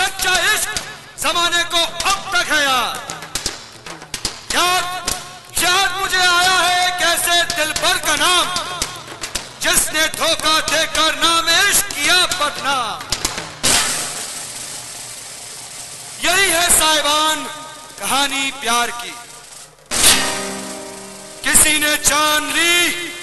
सच्चा इश्क जमाने को अब तक है यार। याद मुझे आया है कैसे दिलबर का नाम, जिसने धोखा देकर नाम इश्क किया बदनाम। यही है साहिबान कहानी प्यार की। किसी ने जान ली